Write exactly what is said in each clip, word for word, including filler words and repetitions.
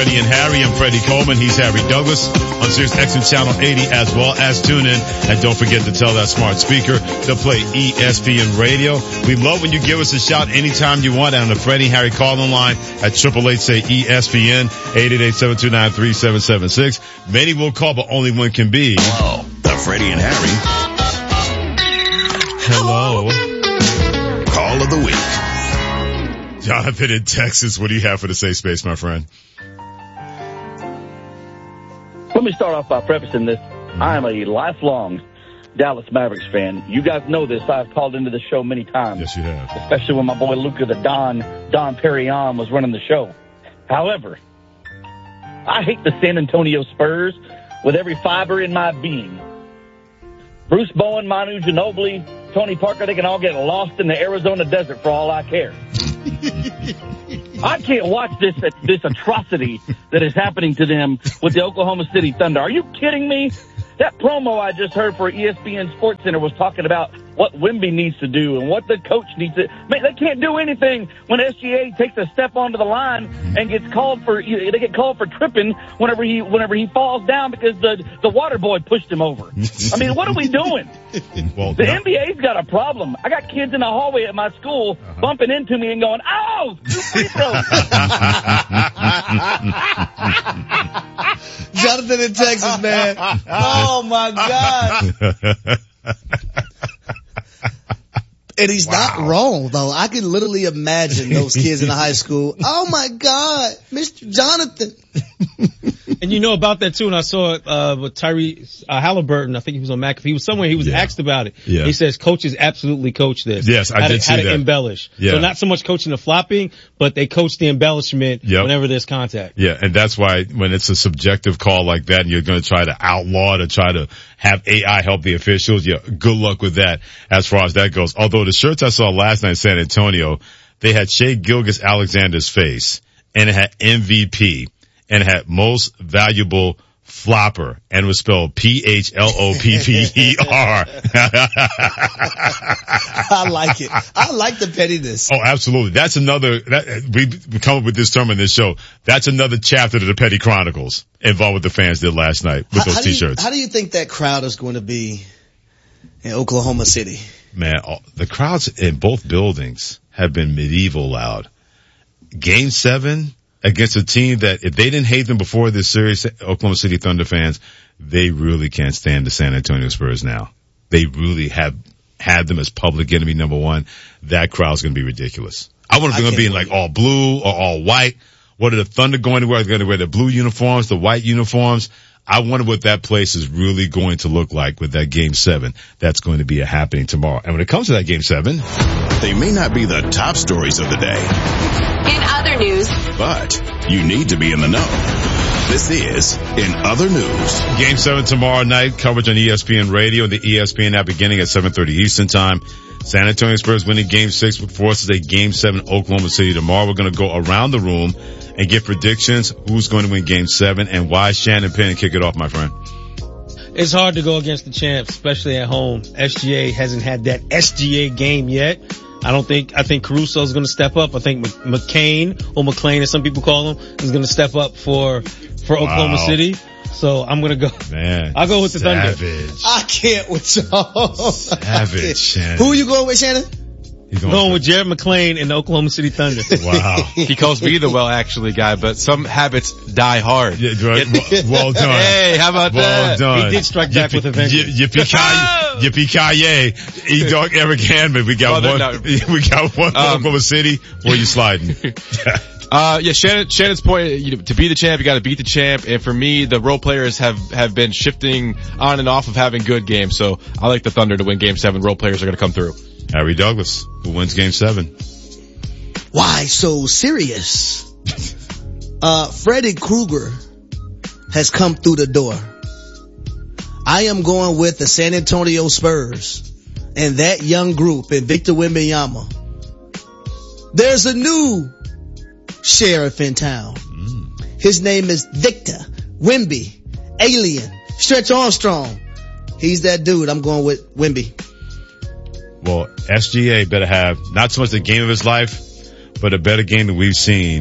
Freddie and Harry. I'm Freddie Coleman. He's Harry Douglas on Sirius X M Channel eighty, as well as tune in. And don't forget to tell that smart speaker to play E S P N Radio. We love when you give us a shout anytime you want on the Freddie and Harry call-in line at eight eight eight, say E S P N, eight eight eight, seven two nine, three seven seven six. Many will call, but only one can be. Hello, the Freddie and Harry. Hello. Call of the week. Jonathan in Texas, what do you have for the safe space, my friend? Let me start off by prefacing this. I am a lifelong Dallas Mavericks fan. You guys know this. I've called into the show many times. Yes, you have. Especially when my boy Luca the Don, Don Perignon was running the show. However, I hate the San Antonio Spurs with every fiber in my being. Bruce Bowen, Manu Ginobili, Tony Parker, they can all get lost in the Arizona desert for all I care. I can't watch this this atrocity that is happening to them with the Oklahoma City Thunder. Are you kidding me? That promo I just heard for E S P N Sports Center was talking about what Wemby needs to do and what the coach needs to. Man, they can't do anything when S G A takes a step onto the line and gets called for. They get called for tripping whenever he whenever he falls down because the the water boy pushed him over. I mean, what are we doing? Well, the no. N B A's got a problem. I got kids in the hallway at my school uh-huh. bumping into me and going, "Ow, two free throws." Jonathan in Texas, man. Oh my God. And he's wow. not wrong, though. I can literally imagine those kids in the high school. Oh my God, Mister Jonathan. And you know about that too, and I saw it, uh, with Tyree, uh, Halliburton. I think he was on McAfee. He was somewhere, he was yeah. asked about it. Yeah. He says coaches absolutely coach this. Yes, I how did to, see how that. to embellish. Yeah. So not so much coaching the flopping, but they coach the embellishment yep. whenever there's contact. Yeah, and that's why when it's a subjective call like that and you're going to try to outlaw to try to have A I help the officials, yeah, good luck with that as far as that goes. Although the shirts I saw last night in San Antonio, they had Shai Gilgeous-Alexander's face and it had M V P and it had most valuable flopper and it was spelled P H L O P P E R. I like it. I like the pettiness. Oh, absolutely. That's another, that, we, we come up with this term in this show. That's another chapter to the Petty Chronicles involved with the fans did last night with how, those how t-shirts. Do you, how do you think that crowd is going to be in Oklahoma City? Man, the crowds in both buildings have been medieval loud. Game seven against a team that if they didn't hate them before this series, Oklahoma City Thunder fans, they really can't stand the San Antonio Spurs now. They really have had them as public enemy number one. That crowd's going to be ridiculous. I wonder if they're going to be in like all blue or all white. What are the Thunder going to wear? They're going to wear the blue uniforms, the white uniforms. I wonder what that place is really going to look like with that game seven. That's going to be a happening tomorrow. And when it comes to that game seven, they may not be the top stories of the day. In other news, but you need to be in the know. This is In Other News. Game seven tomorrow night, coverage on E S P N Radio and the E S P N app beginning at seven thirty Eastern Time. San Antonio Spurs winning game six forces a game seven Oklahoma City tomorrow. We're going to go around the room and give predictions who's going to win game seven and why. Shannon Penn, kick it off, my friend. It's hard to go against the champs, especially at home. S G A hasn't had that S G A game yet. I don't think, I think Caruso is going to step up. I think McCain or McClain as some people call him is going to step up for, for Oklahoma wow. City. So I'm going to go. Man. I'll go with the Savage. Thunder. I can't with y'all. Savage, Shannon. Who are you going with, Shannon? He's going, going with Jared McClain and the Oklahoma City Thunder. Wow. He calls me the well actually guy, but some habits die hard. Yeah, right. well, well done. Hey, how about well that? Done. He did strike back Yippee, with a vengeance. Yippee-ki-yay. Yippee-ki-yay. E-Dog Eric Hanman. We got well, one, not, we got one um, Oklahoma City. Where you sliding? Uh, yeah, Shannon, Shannon's point, you know, to be the champ, you gotta beat the champ. And for me, the role players have, have been shifting on and off of having good games. So I like the Thunder to win game seven. Role players are gonna come through. Harry Douglas, who wins game seven. Why so serious? Uh, Freddy Krueger has come through the door. I am going with the San Antonio Spurs and that young group and Victor Wembanyama. There's a new sheriff in town. Mm. His name is Victor Wemby, Alien, Stretch Armstrong. He's that dude. I'm going with Wemby. Well, S G A better have not so much the game of his life, but a better game than we've seen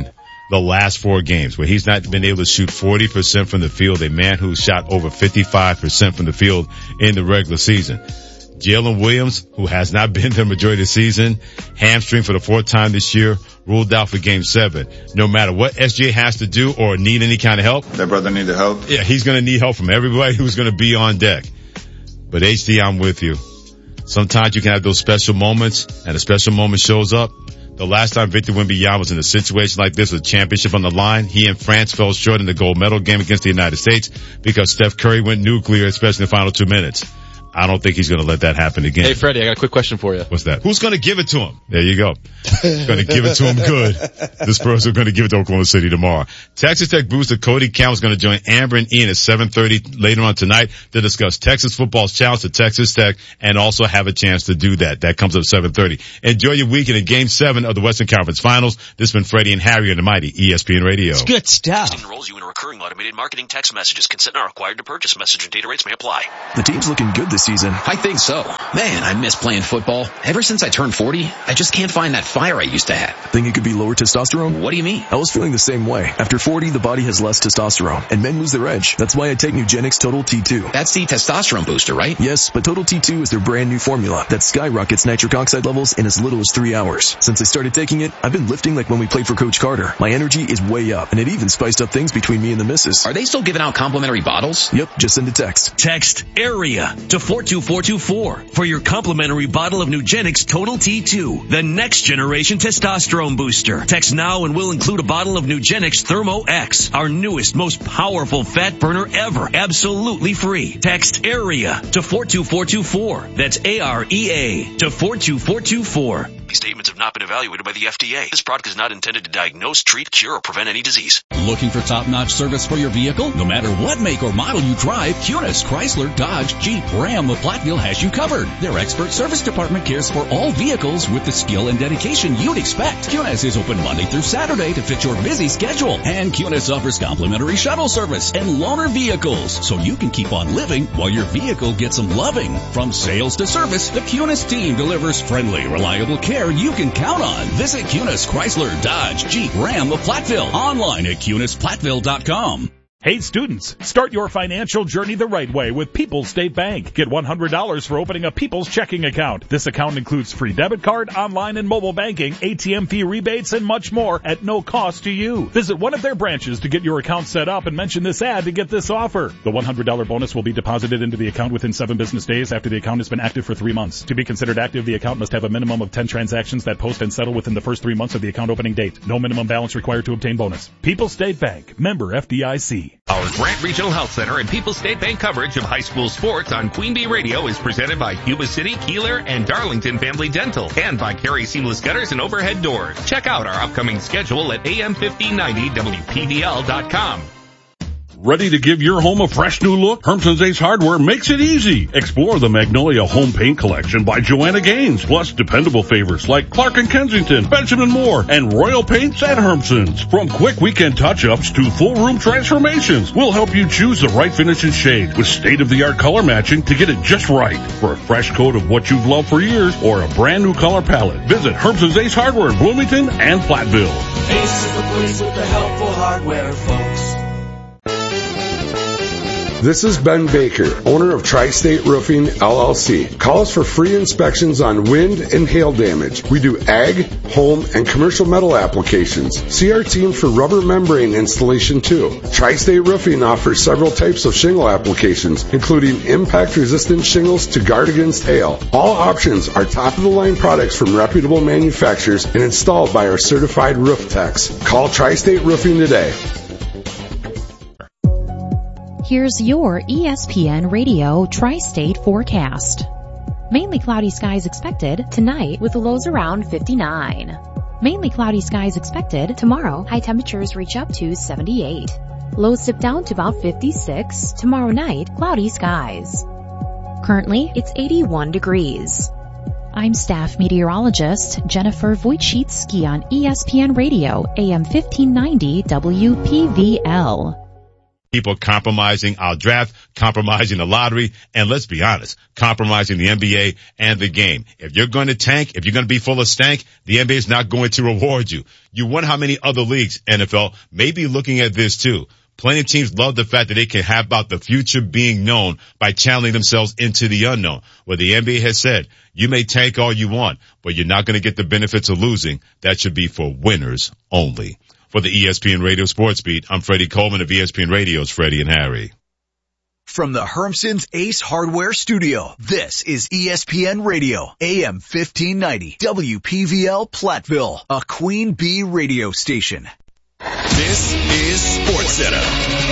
the last four games where he's not been able to shoot forty percent from the field, a man who shot over fifty-five percent from the field in the regular season. Jalen Williams, who has not been there majority of the season, hamstring for the fourth time this year, ruled out for game seven. No matter what S G A has to do or need any kind of help. That brother needed help? Yeah, he's going to need help from everybody who's going to be on deck. But H D, I'm with you. Sometimes you can have those special moments, and a special moment shows up. The last time Victor Wembanyama was in a situation like this with a championship on the line, he and France fell short in the gold medal game against the United States because Steph Curry went nuclear, especially in the final two minutes. I don't think he's going to let that happen again. Hey, Freddie, I got a quick question for you. What's that? Who's going to give it to him? There you go. Going to give it to him good. The Spurs are going to give it to Oklahoma City tomorrow. Texas Tech booster Cody Campbell is going to join Amber and Ian at seven thirty later on tonight to discuss Texas football's challenge to Texas Tech and also have a chance to do that. That comes up at seven thirty. Enjoy your weekend in Game seven of the Western Conference Finals. This has been Freddie and Harry on the mighty E S P N Radio. It's good stuff. Texting enrolls you in recurring automated marketing text messages. Consent not required to purchase. Message and data rates may apply. The team's looking good this season. I think so. Man, I miss playing football. Ever since I turned forty, I just can't find that fire I used to have. Think it could be lower testosterone? What do you mean? I was feeling the same way. After forty, the body has less testosterone, and men lose their edge. That's why I take Nugenix Total T two. That's the testosterone booster, right? Yes, but Total T two is their brand new formula that skyrockets nitric oxide levels in as little as three hours. Since I started taking it, I've been lifting like when we played for Coach Carter. My energy is way up, and it even spiced up things between me and the missus. Are they still giving out complimentary bottles? Yep, just send a text. Text AREA to four two four two four for your complimentary bottle of Nugenix Total T two, the next generation testosterone booster. Text now and we'll include a bottle of Nugenix Thermo X, our newest, most powerful fat burner ever, absolutely free. Text AREA to four two four two four. That's A R E A to four two four two four. These statements have not been evaluated by the F D A. This product is not intended to diagnose, treat, cure, or prevent any disease. Looking for top-notch service for your vehicle? No matter what make or model you drive, Cunis, Chrysler, Dodge, Jeep, Ram of Platteville has you covered. Their expert service department cares for all vehicles with the skill and dedication you'd expect. Cunis is open Monday through Saturday to fit your busy schedule. And Cunis offers complimentary shuttle service and loaner vehicles, so you can keep on living while your vehicle gets some loving. From sales to service, the Cunis team delivers friendly, reliable care you can count on. Visit Cunis, Chrysler, Dodge, Jeep, Ram of Platteville. Online at Cunis Platteville dot com. Hey students, start your financial journey the right way with People's State Bank. Get one hundred dollars for opening a People's checking account. This account includes free debit card, online and mobile banking, A T M fee rebates, and much more at no cost to you. Visit one of their branches to get your account set up and mention this ad to get this offer. The one hundred dollars bonus will be deposited into the account within seven business days after the account has been active for three months. To be considered active, the account must have a minimum of ten transactions that post and settle within the first three months of the account opening date. No minimum balance required to obtain bonus. People's State Bank, member F D I C. Our Grant Regional Health Center and People's State Bank coverage of high school sports on Queen Bee Radio is presented by Yuba City, Keeler, and Darlington Family Dental, and by Carey Seamless Gutters and Overhead Doors. Check out our upcoming schedule at A M fifteen ninety W P V L dot com. Ready to give your home a fresh new look? Hermson's Ace Hardware makes it easy. Explore the Magnolia Home Paint Collection by Joanna Gaines, plus dependable favorites like Clark and Kensington, Benjamin Moore, and Royal Paints at Hermson's. From quick weekend touch-ups to full room transformations, we'll help you choose the right finish and shade with state-of-the-art color matching to get it just right. For a fresh coat of what you've loved for years or a brand new color palette, visit Hermson's Ace Hardware in Bloomington and Platteville. Ace is the place with the helpful hardware, folks. This is Ben Baker, owner of Tri-State Roofing, L L C. Call us for free inspections on wind and hail damage. We do ag, home, and commercial metal applications. See our team for rubber membrane installation too. Tri-State Roofing offers several types of shingle applications, including impact-resistant shingles to guard against hail. All options are top-of-the-line products from reputable manufacturers and installed by our certified roof techs. Call Tri-State Roofing today. Here's your E S P N Radio Tri-State forecast. Mainly cloudy skies expected tonight with lows around fifty-nine. Mainly cloudy skies expected tomorrow. High temperatures reach up to seventy-eight. Lows dip down to about fifty-six. Tomorrow night, cloudy skies. Currently, it's eighty-one degrees. I'm staff meteorologist Jennifer Wojcicki on E S P N Radio, A M fifteen ninety W P V L. People compromising our draft, compromising the lottery, and let's be honest, compromising the N B A and the game. If you're going to tank, if you're going to be full of stank, the N B A is not going to reward you. You wonder how many other leagues, N F L, may be looking at this too. Plenty of teams love the fact that they can have about the future being known by channeling themselves into the unknown. Where the N B A has said, you may tank all you want, but you're not going to get the benefits of losing. That should be for winners only. For the E S P N Radio Sports Beat, I'm Freddie Coleman of E S P N Radio's Freddie and Harry. From the Hermson's Ace Hardware Studio, this is E S P N Radio, A M fifteen ninety, W P V L Platteville, a Queen Bee radio station. This is SportsCenter.